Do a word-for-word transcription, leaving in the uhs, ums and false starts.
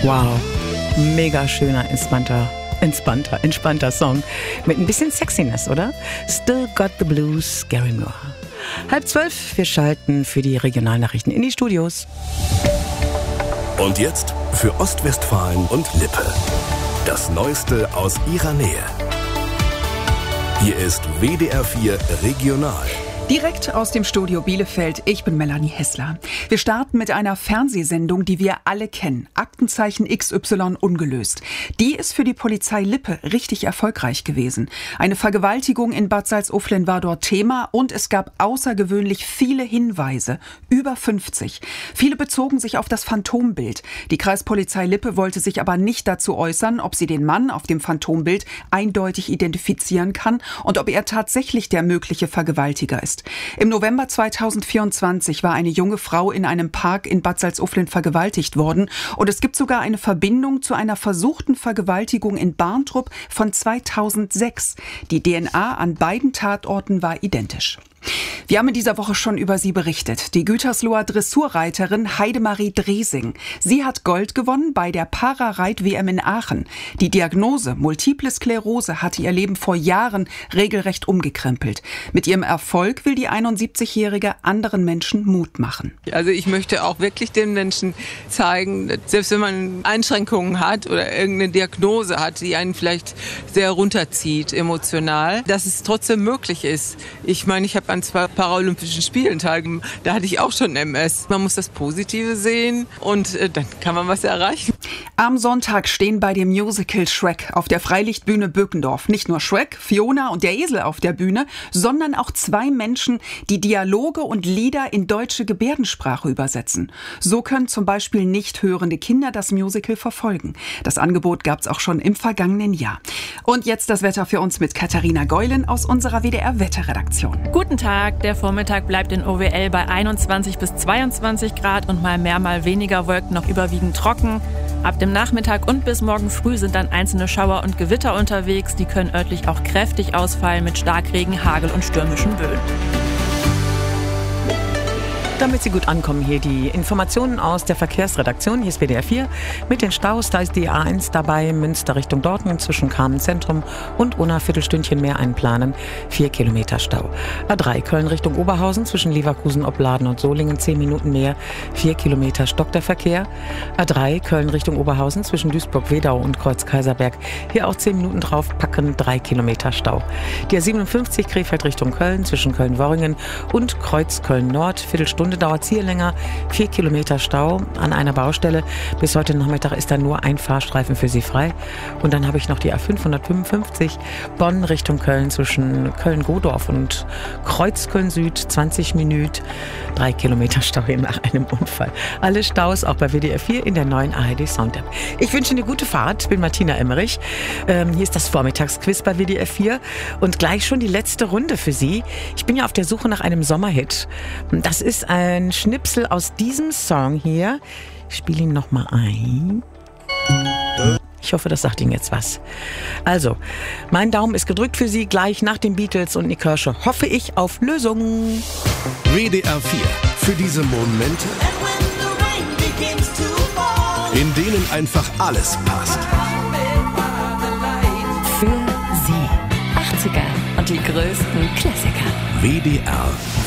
Wow, mega schöner, entspannter, entspannter, entspannter Song mit ein bisschen Sexiness, oder? Still Got the Blues, Gary Moore. Halb zwölf, wir schalten für die Regionalnachrichten in die Studios. Und jetzt für Ostwestfalen und Lippe. Das Neueste aus ihrer Nähe. Hier ist W D R vier Regional. Direkt aus dem Studio Bielefeld, ich bin Melanie Hessler. Wir starten mit einer Fernsehsendung, die wir alle kennen. Aktenzeichen X Y ungelöst. Die ist für die Polizei Lippe richtig erfolgreich gewesen. Eine Vergewaltigung in Bad Salzuflen war dort Thema und es gab außergewöhnlich viele Hinweise. Über fünfzig. Viele bezogen sich auf das Phantombild. Die Kreispolizei Lippe wollte sich aber nicht dazu äußern, ob sie den Mann auf dem Phantombild eindeutig identifizieren kann und ob er tatsächlich der mögliche Vergewaltiger ist. Im November zweitausendvierundzwanzig war eine junge Frau in einem Park in Bad Salzuflen vergewaltigt worden und es gibt sogar eine Verbindung zu einer versuchten Vergewaltigung in Barntrup von zweitausendsechs. Die D N A an beiden Tatorten war identisch. Wir haben in dieser Woche schon über sie berichtet. Die Gütersloher Dressurreiterin Heidemarie Dresing. Sie hat Gold gewonnen bei der Para-Reit-W M in Aachen. Die Diagnose Multiple Sklerose hatte ihr Leben vor Jahren regelrecht umgekrempelt. Mit ihrem Erfolg will die einundsiebzigjährige anderen Menschen Mut machen. Also ich möchte auch wirklich den Menschen zeigen, selbst wenn man Einschränkungen hat oder irgendeine Diagnose hat, die einen vielleicht sehr runterzieht emotional, dass es trotzdem möglich ist. Ich meine, ich habe an zwei Paralympischen Spielen teilgenommen. Da hatte ich auch schon M S. Man muss das Positive sehen und äh, dann kann man was erreichen. Am Sonntag stehen bei dem Musical Shrek auf der Freilichtbühne Böckendorf nicht nur Shrek, Fiona und der Esel auf der Bühne, sondern auch zwei Menschen, die Dialoge und Lieder in deutsche Gebärdensprache übersetzen. So können zum Beispiel nicht hörende Kinder das Musical verfolgen. Das Angebot gab es auch schon im vergangenen Jahr. Und jetzt das Wetter für uns mit Katharina Geulen aus unserer W D R-Wetterredaktion. Guten Tag, der Vormittag bleibt in O W L bei einundzwanzig bis zweiundzwanzig Grad und mal mehr, mal weniger Wolken, noch überwiegend trocken. Ab dem Nachmittag und bis morgen früh sind dann einzelne Schauer und Gewitter unterwegs. Die können örtlich auch kräftig ausfallen mit Starkregen, Hagel und stürmischen Böen. Damit Sie gut ankommen, hier die Informationen aus der Verkehrsredaktion. Hier ist W D R vier mit den Staus. Da ist die A eins dabei, Münster Richtung Dortmund zwischen Kamen Zentrum und Unna Viertelsstündchen mehr einplanen. Vier Kilometer Stau. A drei Köln Richtung Oberhausen zwischen Leverkusen, Opladen und Solingen. Zehn Minuten mehr. Vier Kilometer stockt der Verkehr. A drei Köln Richtung Oberhausen zwischen Duisburg-Wedau und Kreuz-Kaiserberg. Hier auch zehn Minuten drauf packen. Drei Kilometer Stau. Die A siebenundfünfzig Krefeld Richtung Köln zwischen Köln-Worringen und Kreuz-Köln-Nord. Viertelstunde dauert es hier länger. Vier Kilometer Stau an einer Baustelle. Bis heute Nachmittag ist da nur ein Fahrstreifen für Sie frei. Und dann habe ich noch die A fünfhundertfünfundfünfzig Bonn Richtung Köln zwischen Köln-Godorf und Kreuz-Köln-Süd. zwanzig Minuten. Drei Kilometer Stau hier nach einem Unfall. Alle Staus auch bei W D R vier in der neuen A R D Sound App. Ich wünsche Ihnen eine gute Fahrt. Ich bin Martina Emmerich. Ähm, hier ist das Vormittagsquiz bei W D R vier. Und gleich schon die letzte Runde für Sie. Ich bin ja auf der Suche nach einem Sommerhit. Das ist ein Schnipsel aus diesem Song hier. Ich spiele ihn nochmal ein. Ich hoffe, das sagt Ihnen jetzt was. Also, mein Daumen ist gedrückt für Sie. Gleich nach den Beatles und Nick Kershaw hoffe ich auf Lösungen. W D R vier. Für diese Momente, in denen einfach alles passt. Für Sie. achtziger und die größten Klassiker. W D R